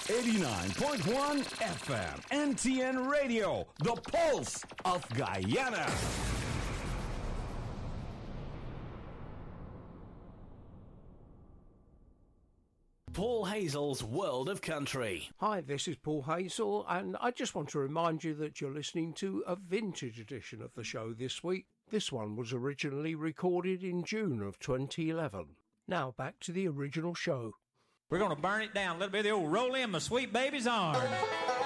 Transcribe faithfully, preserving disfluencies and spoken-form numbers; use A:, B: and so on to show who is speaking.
A: eighty-nine point one F M, N T N Radio, the pulse of Guyana.
B: Paul Hazel's World of Country.
C: Hi, this is Paul Hazel, and I just want to remind you that you're listening to a vintage edition of the show this week. This one was originally recorded in June of twenty eleven. Now back to the original show.
D: We're going to burn it down a little bit. The old roll in my sweet baby's arms.